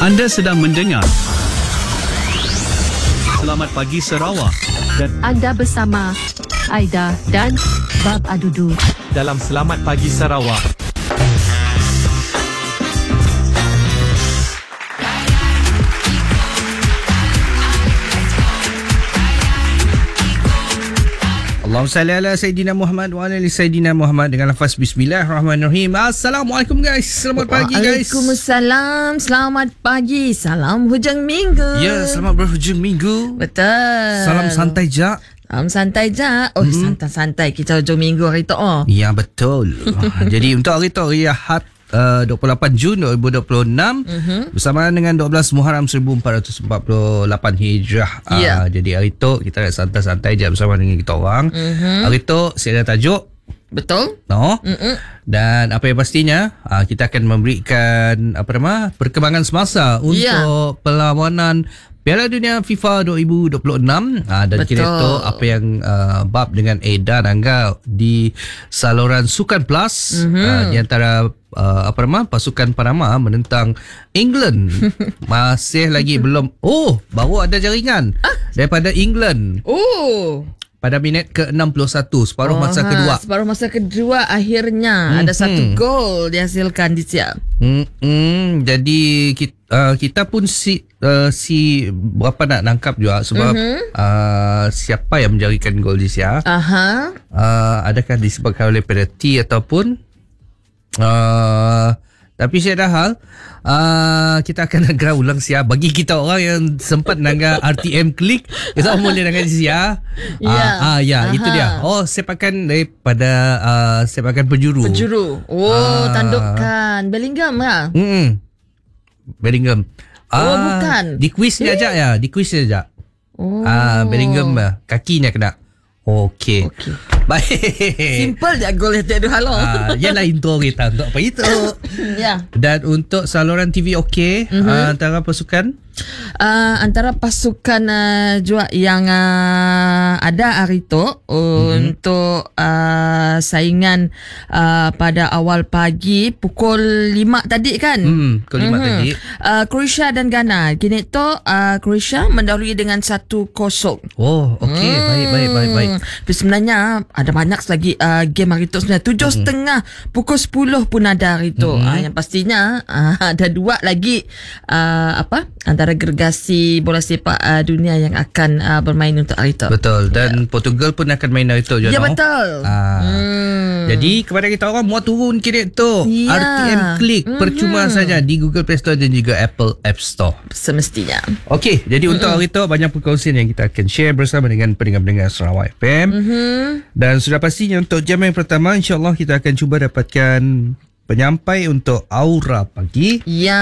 Anda sedang mendengar Selamat Pagi Sarawak dan Anda bersama Aida dan Bab Adudu dalam Selamat Pagi Sarawak. Allahumma salli ala Sayyidina Muhammad wa ala ali Sayyidina Muhammad dengan lafaz Bismillahirrahmanirrahim. Assalamualaikum guys. Selamat pagi guys. Waalaikumsalam. Selamat pagi. Salam hujung minggu. Ya, selamat berhujung minggu. Betul. Salam santai je. Salam santai je. Santai-santai kita hujung minggu hari tu. Ya, betul. Jadi untuk hari tu, hari Ahad 28 Jun 2026 bersamaan dengan 12 Muharram 1448 Hijrah. Jadi hari tu kita nak santai-santai je bersama dengan kita orang. Hari tu saya ada tajuk. Betul. No. Dan apa yang pastinya kita akan memberikan perkembangan semasa untuk perlawanan Piala Dunia FIFA 2026 dan kira tu apa yang bab dengan Aida dan Angga di saluran Sukan Plus di antara pasukan Panama menentang England. Masih lagi belum baru ada jaringan daripada England. Pada minit ke-61 separuh masa kedua akhirnya ada satu gol dihasilkan di siap. Jadi kita pun berapa nak nangkap juga sebab siapa yang menjadikan gol di siap. Adakah disebabkan oleh penalti ataupun tapi saya dah hal kita akan negara ulang siap bagi kita orang yang sempat nangga RTM klik kita boleh nangga di siap. Itu dia. Sepakan daripada sepakan penjuru. Tandukan Bellingham lah. Bellingham. Bukan. Di kuisnya aja. Bellingham kakinya kena. Okey. Baik. Simple je gol yang tiada hal. Yalah intro kita untuk apa itu. Dan untuk saluran TV antara pasukan juga yang ada hari tu untuk saingan pada awal pagi pukul 5 tadi kan. Pukul 5 tadi. Croatia dan Ghana. Kini tu Croatia mendahului dengan 1-0. Okey. Baik. Tapi sebenarnya ada banyak lagi game hari tu sebenarnya. 7.30 pukul 10 pun ada hari tu. Yang pastinya ada dua lagi antara gergasi bola sepak dunia yang akan bermain untuk hari itu. Betul. Dan Portugal pun akan main hari itu. Ya, betul. Jadi kepada kita orang muat turun kini tu RTM Klik percuma saja di Google Play Store dan juga Apple App Store semestinya. Okey, jadi untuk hari itu banyak perkongsian yang kita akan share bersama dengan pendengar-pendengar Sarawak FM. Dan sudah pastinya untuk jam yang pertama insya-Allah kita akan cuba dapatkan penyampai untuk Aura Pagi.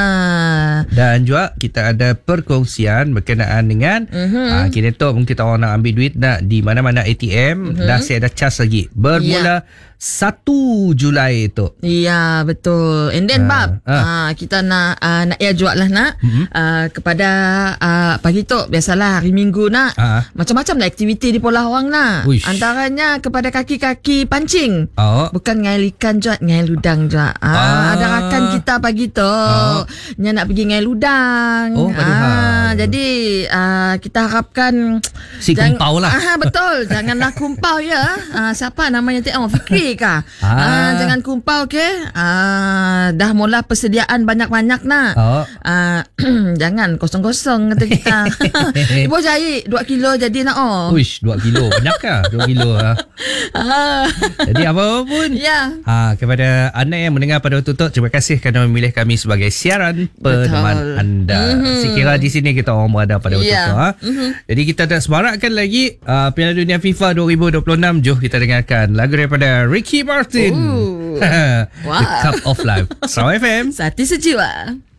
Dan juga kita ada perkongsian berkenaan dengan kini tu mungkin kita orang nak ambil duit nak di mana-mana ATM. Dah saya ada cas lagi bermula 1 Julai tu. Ya, betul. And then Bab kita nak jual lah nak kepada pagi tu biasalah hari Minggu nak macam-macam lah aktiviti di Pulau Awang nak. Antaranya kepada kaki-kaki pancing. Bukan ngail ikan je, ngail udang je. Ada rakan kita pagi tu yang nak pergi ngail udang. Jadi kita harapkan kumpau lah. Betul. Janganlah kumpau ya. Siapa namanya Fikri kah? Jangan kumpau dah mula persediaan banyak-banyak nak. Jangan kosong-kosong kata kita. Ibu cari 2 kilo jadi nak 2 kilo banyak kah? 2 kilo Jadi apa pun kepada anda yang mendengar pada waktu tu, terima kasih kerana memilih kami sebagai siaran peneman anda. Sekira di sini kita orang berada pada waktu tu. Jadi kita tak semarakkan lagi Piala Dunia FIFA 2026. Jom kita dengarkan lagu daripada Ricky Martin. The Cup of Life. Sarawak FM. Sati sejiwa.